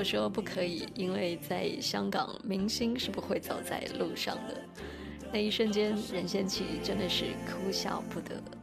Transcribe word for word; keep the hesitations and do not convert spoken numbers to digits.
我说不可以，因为在香港明星是不会走在路上的。那一瞬间任贤齐真的是哭笑不得。